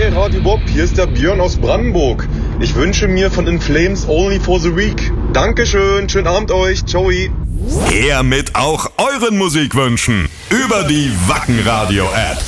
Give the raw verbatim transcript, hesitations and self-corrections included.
Radio Bob, hier ist der Björn aus Brandenburg. Ich wünsche mir von In Flames Only for the Week. Dankeschön, schönen Abend euch, ciao. Her mit auch euren Musikwünschen über die Wacken Radio App.